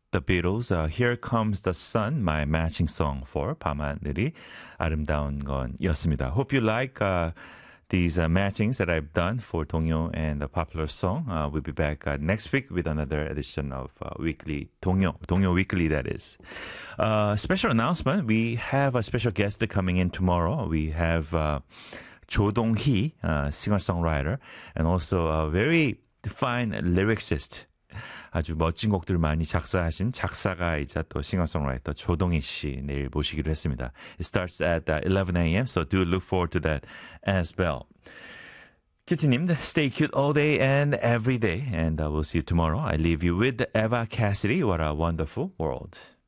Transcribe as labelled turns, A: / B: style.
A: The Beatles, Here Comes the Sun, my matching song for 밤하늘이 아름다운 건이었습니다. Hope you like these matchings that I've done for 동요 and the popular song. We'll be back next week with another edition of Weekly 동요 Weekly, that is. Special announcement, we have a special guest coming in tomorrow. We have Jo Dong-hee, singer-songwriter, and also a very fine lyricist. 아주 멋진 곡들 많이 작사하신 작사가이자 또 싱어송라이터 조동희 씨 내일 모시기로 했습니다. It starts at 11 a.m. So do look forward to that as well. 큐티님, stay cute all day and every day. And we'll see you tomorrow. I leave you with Eva Cassidy. What a wonderful world.